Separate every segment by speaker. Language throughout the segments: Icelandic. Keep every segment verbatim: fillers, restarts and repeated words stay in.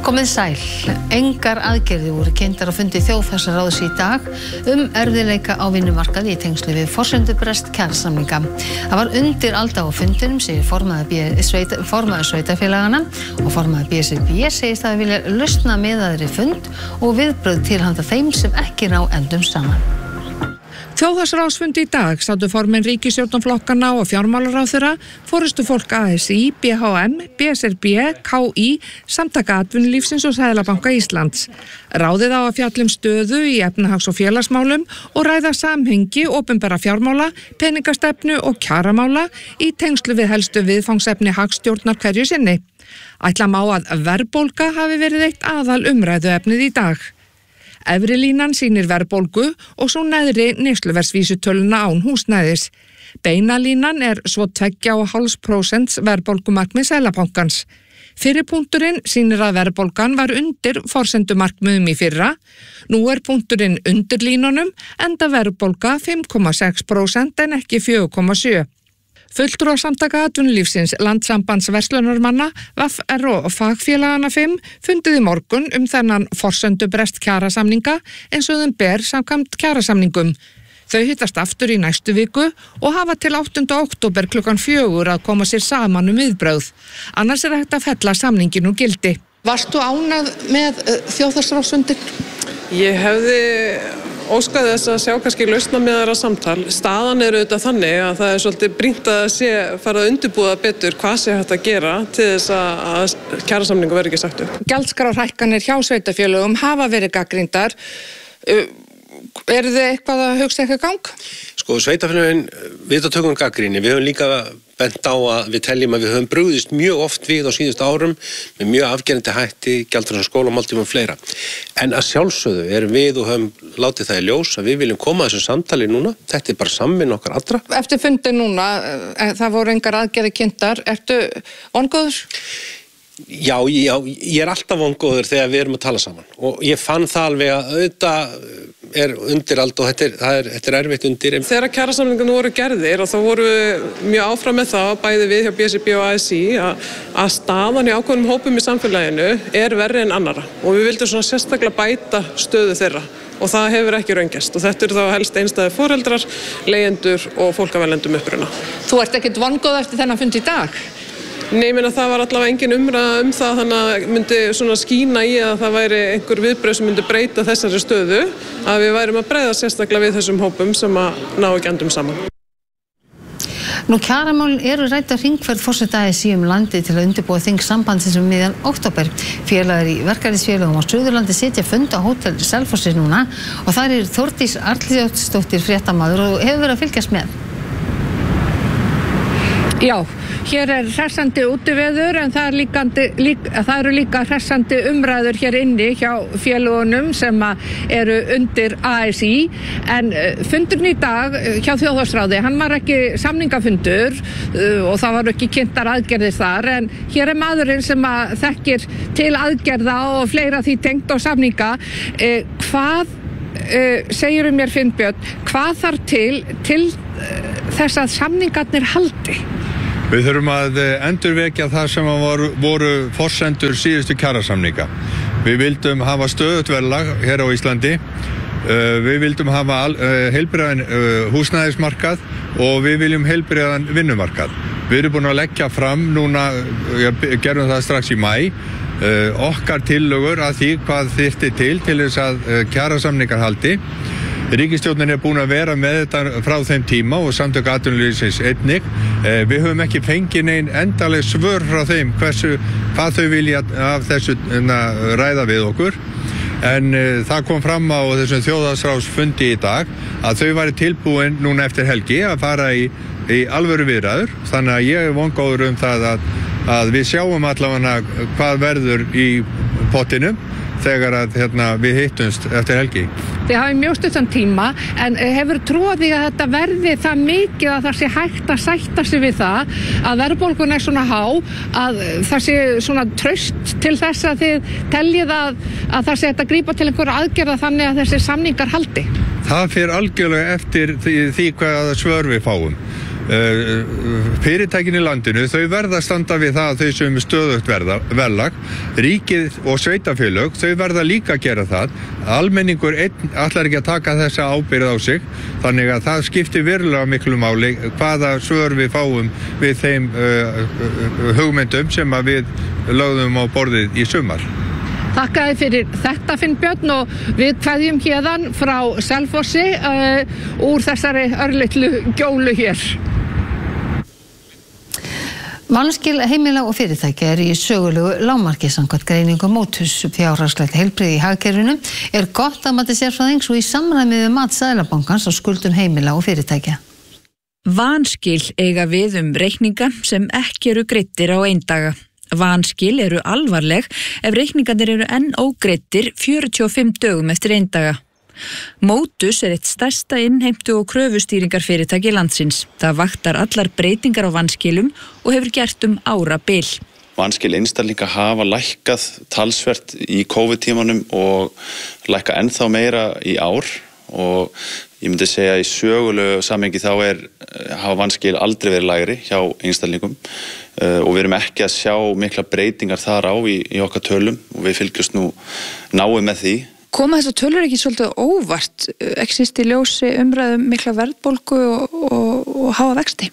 Speaker 1: Komið sæl. Engar aðgerðir voru kynntar á fundi þjóðhagsráðs í dag um erfiðleika á vinnumarkaði í tengslu við forsendubrest kjarasamninga. Það var undir alda á fundinum, segir formaður sveita, formaður sveitafélagana og formaður B S R B segist að vilja lausna miðaðri fund og viðbrögð til handa þeim sem ekki ná endum saman.
Speaker 2: Þjóðhagsráðsfundi í dag sátu formenn ríkisstjórnarflokkanna og fjármálaráðherra, forystufólk A S í, B H M, B S R B, K í, Samtaka atvinnulífsins og Seðlabanka Íslands. Ráðið á að fjalla um stöðu í efnahags- og félagsmálum og ræða samhengi opinberra fjármála, peningastefnu og kjaramála í tengslu við helstu viðfangsefni hagstjórnar hverju sinni. Ætla má að verðbólga hafi verið eitt aðal umræðuefnið í dag. Efri línan sýnir verðbólgu og svo neðri neysluverðsvísitöluna án húsnæðis. Beina línan er svo tveggja og hálft prósent verðbólgumarkmið Seðlabankans. Fyrri punkturinn sýnir að verðbólgan var undir forsendumarkmiðum í fyrra. Nú er punkturinn undir línunum enda verðbólga fimm komma sex prósent en ekki fjögur komma sjö. Fulltrúar Samtaka atvinnulífsins, Landssambands verslunarmanna, V R og fagfélagana fimm fundið í morgun um þennan forsendubrest kjarasamninga eins og þeim ber samkvæmt kjarasamningum. Þau hittast aftur í næstu viku og hafa til áttunda október klukkan fjögur að koma sér saman um viðbrögð. Annars er hægt að fella samningin úr gildi. Varstu ánægð með uh, þjóðhagsráðsfundinn?
Speaker 3: Ég hefði óskaði þess að sjá kannski lausna með þeirra samtal. Staðan er auðvitað þannig að það er svolítið brýnt að sé fara að undirbúa betur hvað sé hægt að gera til þess að kjarasamningu verði ekki sagt upp.
Speaker 2: Gjaldskrárhækkanir hjá sveitafélögum hafa verið gagnrýndar. Eru þið eitthvað að hugsa eitthvað gang?
Speaker 4: Sko, sveitafélögin, við tökum gagnrýni. Við höfum líka bent á að við teljum að við höfum brugðist mjög oft við á síðustu árum með mjög afgerandi hætti, gjaldfrjálsum skólamáltíðum og fleira. En að sjálfsögðu erum við og höfum látið það í ljós að við viljum koma að þessu samtali núna. Þetta er bara samvinna okkar allra.
Speaker 2: Eftir fundin núna, það voru engar aðgerðir kynntar. Ertu vongóður?
Speaker 4: Já, já, ég er alltaf vongóður þegar við erum að tala saman og ég fann það alveg að auðvitað er undir allt og þetta er, það er, þetta er erfitt undir.
Speaker 3: Þegar kjarasamningarnir voru gerðir og þá voru mjög áfram með það, bæði við hjá B S R B og A S í, að, að staðan í ákveðnum hópum í samfélaginu er verri en annara og við vildum svona sérstaklega bæta stöðu þeirra og það hefur ekki raungest og þetta eru þá helst einstæðir foreldrar, leigjendur og fólk af erlendum uppruna.
Speaker 2: Þú ert ekkert vongóð eftir þennan fund í dag?
Speaker 3: Nei, ég meina það var allavega engin umræða um það þannig að myndi svona skína í að það væri einhver viðbrögð sem myndi breyta þessari stöðu að við værum að breyða sérstaklega við þessum hópum sem að ná ekki endum saman.
Speaker 1: Nú kjaramálin eru rædd á hringferð forseta A S í um landið til að undirbúa þing sambandsins um miðjan október. Félagar í verkalýðsfélögum á Suðurlandi sitja fund á Hótel Selfossi núna og þar er Þórdís Arnljótsdóttir fréttamaður og hefur verið að fylgjast með.
Speaker 2: Já, hér er hressandi útiveður en það, er líkandi, lík, það eru líka hressandi umræður hér inni hjá félögunum sem eru undir A S í en fundurinn í dag hjá Þjóðhagsráði, hann var ekki samningafundur og það var ekki kynntar aðgerðir þar en hér er maðurinn sem að þekkir til aðgerða og fleira því tengt og samninga. Hvað segir um mér Finnbjörn, hvað þarf til til þess að samningarnir haldi?
Speaker 5: Við þurfum að endurvekja það sem voru, voru forsendur síðustu kjarasamninga. Við vildum hafa stöðugt verðlag hér á Íslandi, við vildum hafa heilbrigðan húsnæðismarkað og við viljum heilbrigðan vinnumarkað. Við erum búin að leggja fram núna, gerum það strax í maí, okkar tillögur að því hvað þyrfti til til þess að kjarasamningar haldi. Ríkisstjórnin er búin að vera með þetta frá þeim tíma og Samtök atvinnulífsins einnig. Við höfum ekki fengið nein endaleg svör frá þeim hversu, hvað þau vilja af þessu ræða við okkur. En uh, það kom fram á þessum þjóðhagsráðsfundi í dag að þau væri tilbúin núna eftir helgi að fara í, í alvöru viðræður. Þannig að ég er vongóður um það að, að við sjáum allavega hvað verður í pottinum þegar að, hérna, við hittumst eftir helgi.
Speaker 2: Þið hafið mjög stuttan tíma, en hefur trúið því að þetta verði það mikið að það sé hægt að sætta sig við það að verðbólgan er svona há, að það sé svona traust til þess að þið teljið að, að það sé hægt að grípa til einhverja aðgerða þannig að þessi samningar haldi?
Speaker 5: Það fer algjörlega eftir því, því hvaða svör við fáum. fyrirtækin í landinu, þau verða að standa við það að þau sem stöðugt verðlag, ríkið og sveitafélög, þau verða líka að gera það. Almenningur einn ætlar ekki að taka þessa ábyrgð á sig, þannig að það skiptir verulega miklu máli hvaða svör við fáum við þeim uh, uh, hugmyndum sem að við lögðum á borðið í sumar.
Speaker 2: Þakka þér fyrir þetta, Finnbjörn, og við kveðjum héðan frá Selfossi uh, úr þessari örlitlu gjólu hér.
Speaker 1: Vanskil heimila og fyrirtækja er í sögulegu lágmarki samkvæmt greiningu Motus. Fjárhagslegt heilbrigði í hagkerfinu er gott að mati sérfræðings og í samræmi við mat Seðlabankans á skuldum heimila og fyrirtækja.
Speaker 6: Vanskil eiga við um reikninga sem ekki eru greiddir á eindaga. Vanskil eru alvarleg ef reikningarnir eru enn ógreiddir fjörutíu og fimm dögum eftir eindaga. Motus er eitt stærsta innheimtu og kröfustýringarfyrirtæki landsins. Það vaktar allar breytingar á vanskilum og hefur gert um árabil.
Speaker 7: Vanskil einstaklinga hafa lækkað talsvert í COVID-tímanum og lækka ennþá meira í ár, og ég myndi segja í sögulegu samhengi þá er hafa vanskil aldrei verið lægri hjá einstaklingum. Uh, og við erum ekki að sjá mikla breytingar þar á í, í okkar tölum og við fylgjumst nú náið með því.
Speaker 6: Koma þessar tölur ekki svolítið óvart? Exist í ljósi umræðum mikla verðbólgu og, og, og háa vexti?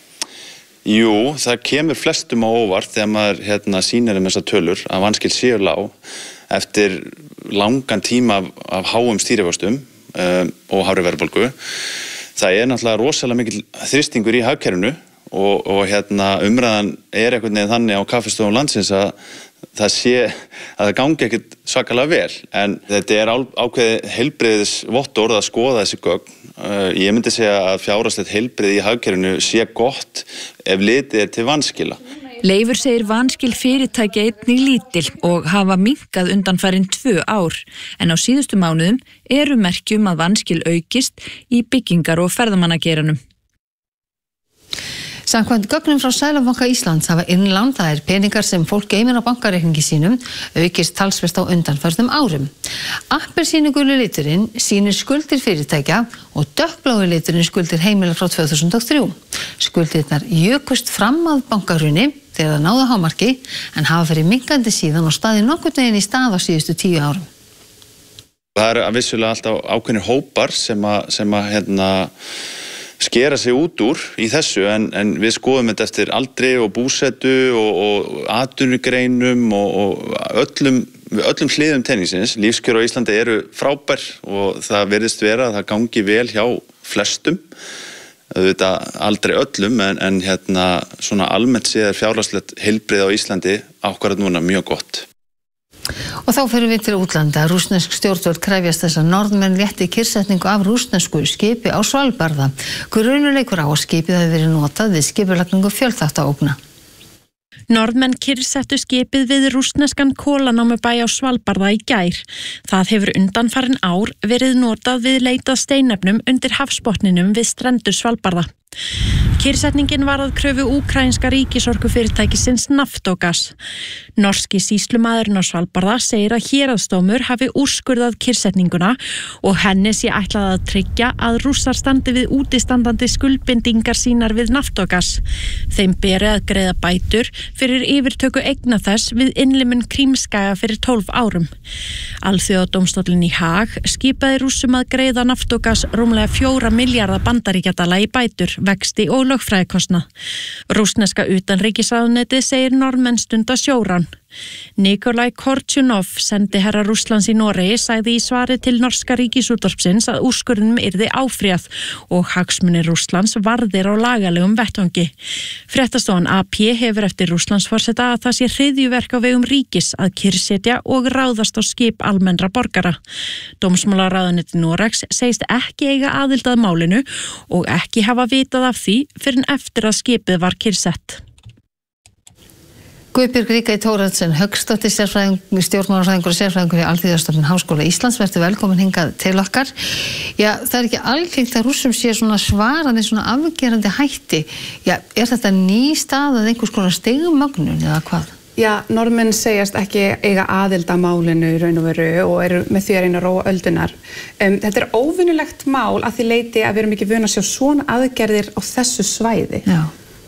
Speaker 7: Jú, það kemur flestum á óvart þegar maður hérna, sýnir um þessar tölur að vanskil séu lág eftir langan tíma af, af háum stýrivöxtum um, og hárri verðbólgu. Það er náttúrulega rosalega mikil þrýstingur í hagkerfinu og, og hérna, umræðan er einhvern veginn þannig á kaffistofum landsins að það sé að það gangi ekkert svakalega vel, en þetta er ákveðið heilbrigðis vottorð að skoða þessi gögn. Uh, ég myndi segja að fjárhagslegt heilbrigði í hagkerfinu sé gott ef litið er til vanskila.
Speaker 6: Leifur segir vanskil fyrirtækja einnig lítil og hafa minnkað undanfarin tvö ár, en á síðustu mánuðum eru merkjum að vanskil aukist í byggingar- og ferðamannageiranum.
Speaker 1: Samkvæmt gögnum frá Seðlabanka Íslands hafa innlán, það er peningar sem fólk geymir á bankareikningi sínum, aukist talsvert á undanförnum árum. Appelsínuguli liturinn sýnir skuldir fyrirtækja og dökkblái liturinn skuldir heimila frá tvö þúsund og þrjú. Skuldirnar jökust fram að bankahruni þegar það náði hámarki en hafa verið minnkandi síðan og staðið nokkurn veginn í stað á síðustu tíu árum.
Speaker 7: Það eru að vissulega alltaf ákveðnir hópar sem að, sem að hérna, skera sig út úr í þessu, en, en við skoðum þetta eftir aldri og búsetu og, og atvinnugreinum og, og öllum, öllum hliðum tenningsins. Lífskjör á Íslandi eru frábær og það virðist vera að það gangi vel hjá flestum. Þetta aldrei öllum, en, en hérna, svona almennt séð er fjárhagslegt heilbrigði á Íslandi ákvarðað núna mjög gott.
Speaker 1: Og þá fyrir við til útlanda. Rússnesk stjórnvöld krefjast þess að Norðmenn létti kyrrsetningu af rússnesku skipi á Svalbarða. Grunuleikur á að skipið hafi verið notað við skipulagningu fjölþáttaógna.
Speaker 8: Norðmenn kyrrsettu skipið við rússneskan kolanámubæ á Svalbarða í gær. Það hefur undanfarin ár verið notað við leit að steinefnum undir hafsbotninum við strendur Svalbarða. Kyrrsetningin var að kröfu úkraínska ríkisorkufyrirtækisins Naftogas. Norski sýslumaðurinn á Svalbarða segir að héraðsdómur hafi úrskurðað kyrrsetninguna og henni sé ætlað að tryggja að Rússar standi við útistandandi skuldbindingar sínar við Naftogas. Þeim beri að greiða bætur fyrir yfirtöku eigna þess við innlimun Krímskaga fyrir tólf árum. Alþjóðadómstóllinn í Haag skipaði Rússum að greiða Naftogas rúmlega fjóra milljarða bandaríkjadala í bætur, vexti og lögfræðikostnað. Rússneska utanríkisráðuneytið segir Norðmenn stunda sjórán. Nikolai Kortjunov, sendiherra Rússlands í Noregi, sagði í svari til norska ríkisútvarpsins að úrskurðinum yrði áfrýjað og hagsmunir Rússlands varðir á lagalegum vettvangi. Fréttastofan A P hefur eftir Rússlandsforseta að það sé hryðjuverk á vegum ríkis að kyrrsetja og ráðast á skip almennra borgara. Dómsmálaráðuneytið Noregs segist ekki eiga aðild að málinu og ekki hafa vitað af því fyrr en eftir að skipið var kyrrsett.
Speaker 1: Guðbjörg Ríkey Thoroddsen Hauksdóttir, sérfræðingur, stjórnmálafræðingur og sérfræðingur í Alþýðustofnun Háskóla Íslands, verður velkomin hingað til okkar. Já, það er ekki algengt að Rússum sé svona svarandi, svona afgerandi hætti. Já, er þetta ný stað að einhvers konar stigmögnun eða hvað?
Speaker 9: Já, Norðmenn segjast ekki eiga aðild að málinu í raun og veru og eru með því að reyna að róa öldunar. Um, þetta er óvinnulegt mál að því leyti að við erum ekki vön að sjá svona aðgerðir á þessu svæði.
Speaker 1: Já,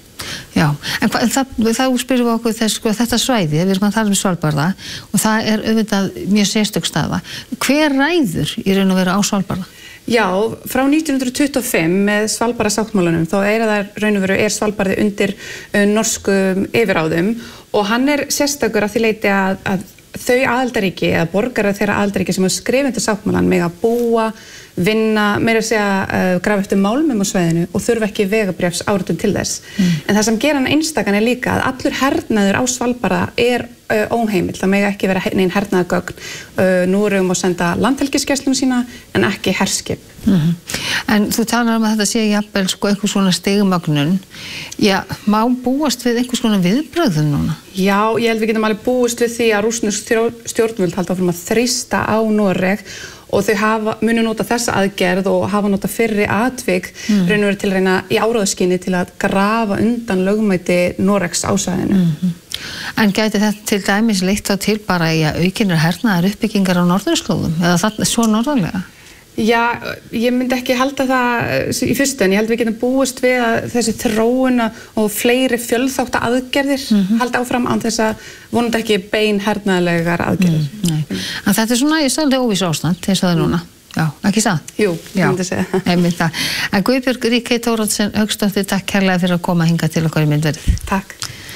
Speaker 1: já. En hva, það, þá spyrum við okkur þess, sko, þetta svæði, við erum að tala um Svalbarða og það er auðvitað mjög sérstök staða. Hver ræður í raun og veru á Svalbarða?
Speaker 9: Já, frá nítján hundruð tuttugu og fimm með Svalbarðasáttmálanum þá er það raun og veru er Svalbarði undir uh, norskum yfiráðum og hann er sérstakur að því leyti að, að þau aðildarríki eða borgarar þeirra aðildarríki sem hafa skrifað undir sáttmálann mega búa, vinna, meira að segja uh, grafa eftir málmum á svæðinu og þurfa ekki vegabréfs áritun til þess. Mm. En það sem gera hann einstakan er líka að allur hernaður á Svalbarða er uh, óheimill, það mega ekki vera neinn hernaðargögn. Uh, nú erum við að senda landhelgisgæslum sína en ekki herskip.
Speaker 1: Mm-hmm. En þú talar um að þetta sé jafnvel sko einhvers svona stigmögnun. Já, má búast við einhvers svona viðbrögðum núna?
Speaker 9: Já, ég held við getum alveg búist við því að rússnesk stjórnvöld halda áfram að þrýsta á Noreg og þau hafa, munu nota þessa aðgerð og hafa nota fyrri atvik mm. raun og veru til að reyna í áráðskyni til að grafa undan lögmæti Noregs á svæðinu. Mm-hmm.
Speaker 1: En gæti þetta til dæmis leitt þá til bara í að aukinir hernaðar uppbyggingar á norðurslóðum eða það svo norðarlega?
Speaker 9: Já, ég myndi ekki halda það í fyrstu en ég held við getum búist við að þessi þróun og fleiri fjölþátta aðgerðir mm-hmm. halda áfram án þess að vonandi ekki bein hernaðarlegar aðgerðir. Mm,
Speaker 1: nei. En þetta er svona, ég sagði óviss ástand eins og það er núna. Já, ekki það?
Speaker 9: Jú, ég myndi segja.
Speaker 1: Einmitt það. En Guðbjörg Ríkey Thoroddsen Hauksdóttir, takk kærlega fyrir að koma hingað til okkar í myndverið.
Speaker 9: Takk.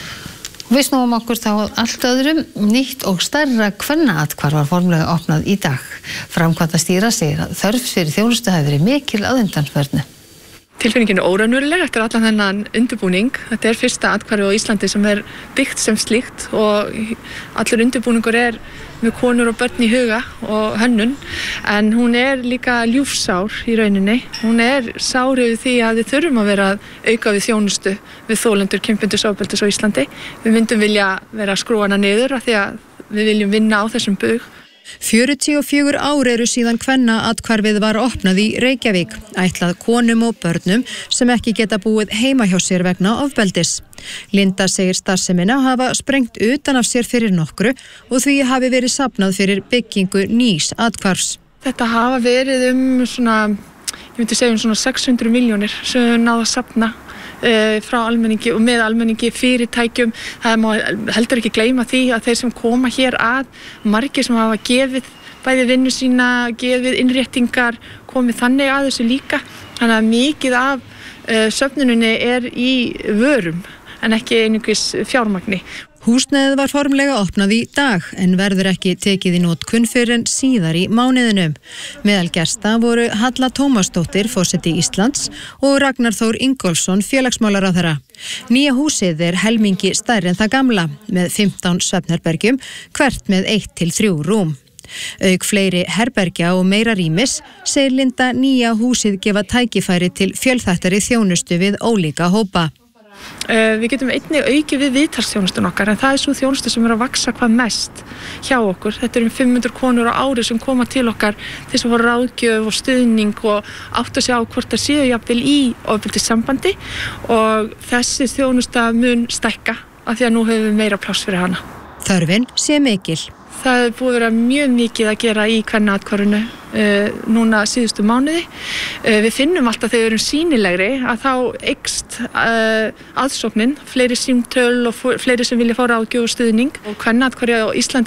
Speaker 1: Við snúum okkur þá allt öðrum. Nýtt og stærra kvennaathvarf var formlega opnað í dag. Framkvæmdastýra segir að þörf fyrir þjónustu hafi verið mikil að undanförnu.
Speaker 2: Tilfinningin er óraunveruleg eftir allan þennan undirbúning. Þetta er fyrsta athvarfið á Íslandi sem er byggt sem slíkt og allur undirbúningur er með konur og börn í huga og hönnun, en hún er líka ljúfsár í rauninni. Hún er sár yfir því að við þurfum að vera að auka við þjónustu við þolendur kynbundurs ofbeldis á Íslandi. Við myndum vilja vera að skrúa hana niður af því að við viljum vinna á þessum bug.
Speaker 6: fjörutíu og fjögur ár eru síðan kvennaathvarfið var opnað í Reykjavík, ætlað konum og börnum sem ekki geta búið heima hjá sér vegna ofbeldis. Linda segir starfsemina hafa sprengt utan af sér fyrir nokkru og því hafi verið safnað fyrir byggingu nýs athvarfs.
Speaker 2: Þetta hafa verið um svona, ég myndi segja um svona sex hundruð milljónir sem við náðum að safna frá almenningi og með almenningi, fyrirtækjum. Það má heldur ekki gleyma því að þeir sem koma hér að, margir sem hafa gefið bæði vinnu sína, gefið innréttingar, komið þannig að þessu líka. Þannig að mikið af uh, söfnuninni er í vörum en ekki einungis fjármagni.
Speaker 6: Húsnæðið var formlega opnað í dag en verður ekki tekið í notkun fyrr en síðar í mánuðinum. Meðal gesta voru Halla Tómasdóttir, forseti Íslands, og Ragnar Þór Ingólfsson, félagsmálaráðherra. Nýja húsið er helmingi stærri en það gamla, með fimmtán svefnherbergjum, hvert með eitt til þrjú rúm. Auk fleiri herbergja og meira rýmis segir Linda nýja húsið gefa tækifæri til fjölþættari þjónustu við ólíka hópa.
Speaker 2: Uh, við getum einnig aukið við viðtalsþjónustun okkar en það er svo þjónustu sem er að vaxa hvað mest hjá okkur. Þetta er um fimm hundruð konur á ári sem koma til okkar til þess að fá ráðgjöf og stuðning og átta sig á hvort það séu jafnvel í ofbeldissambandi og þessi þjónusta mun stækka af því að nú höfum við meira pláss fyrir hana.
Speaker 6: Þörfin sé mikil.
Speaker 2: Það er búið að vera mjög mikið að gera í kvennaathvarfinu uh, núna síðustu mánuði. Uh, við finnum alltaf þegar við erum sýnilegri að þá eykst uh, aðsóknin, fleiri símtöl og fleiri sem vilja fá ráðgjöf og stuðning. Og kvennaathvarfið á Íslandi